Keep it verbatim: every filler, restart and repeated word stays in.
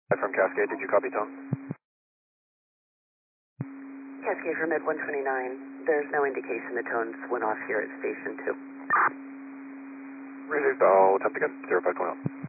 From Cascade, did you copy tone? Cascade from Med one twenty-nine. There's no indication the tones went off here at Station two. Received, I'll attempt again. zero five going out.